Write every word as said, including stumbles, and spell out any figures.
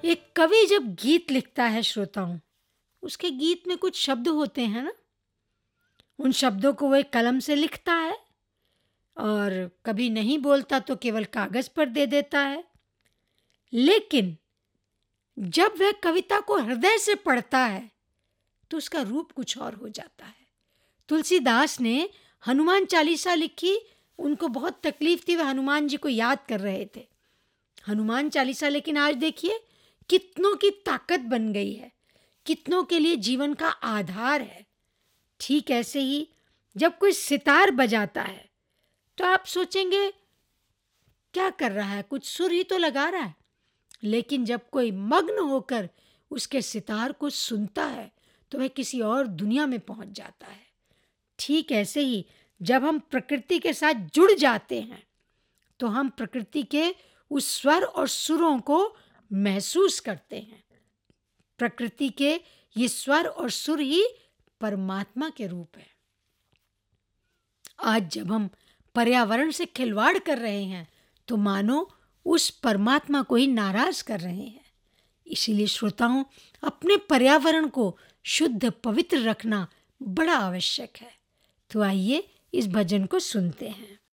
एक कवि जब गीत लिखता है श्रोताओं, उसके गीत में कुछ शब्द होते हैं ना, उन शब्दों को वो एक कलम से लिखता है और कभी नहीं बोलता तो केवल कागज पर दे देता है। लेकिन जब वह कविता को हृदय से पढ़ता है तो उसका रूप कुछ और हो जाता है। तुलसीदास ने हनुमान चालीसा लिखी, उनको बहुत तकलीफ थी, वह हनुमान जी को याद कर रहे थे। हनुमान चालीसा लेकिन आज देखिए कितनों की ताकत बन गई है, कितनों के लिए जीवन का आधार है। ठीक ऐसे ही जब कोई सितार बजाता है तो आप सोचेंगे क्या कर रहा है, कुछ सुर ही तो लगा रहा है। लेकिन जब कोई मग्न होकर उसके सितार को सुनता है तो वह किसी और दुनिया में पहुंच जाता है। ठीक ऐसे ही जब हम प्रकृति के साथ जुड़ जाते हैं तो हम प्रकृति के उस स्वर और सुरों को महसूस करते हैं। प्रकृति के ये स्वर और सुर ही परमात्मा के रूप है। आज जब हम पर्यावरण से खिलवाड़ कर रहे हैं तो मानो उस परमात्मा को ही नाराज कर रहे हैं। इसीलिए श्रोताओं, अपने पर्यावरण को शुद्ध पवित्र रखना बड़ा आवश्यक है। तो आइए इस भजन को सुनते हैं।